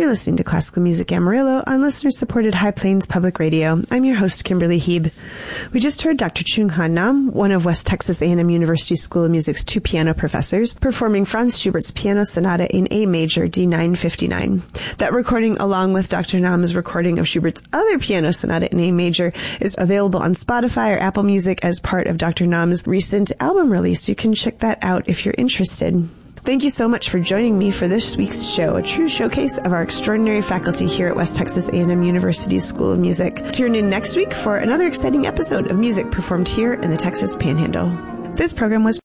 You're listening to Classical Music Amarillo on listener-supported High Plains Public Radio. I'm your host, Kimberly Heeb. We just heard Dr. Chung Han Nam, one of West Texas A&M University School of Music's two piano professors, performing Franz Schubert's Piano Sonata in A major, D959. That recording, along with Dr. Nam's recording of Schubert's other Piano Sonata in A major, is available on Spotify or Apple Music as part of Dr. Nam's recent album release. You can check that out if you're interested. Thank you so much for joining me for this week's show, a true showcase of our extraordinary faculty here at West Texas A&M University School of Music. Tune in next week for another exciting episode of music performed here in the Texas Panhandle. This program was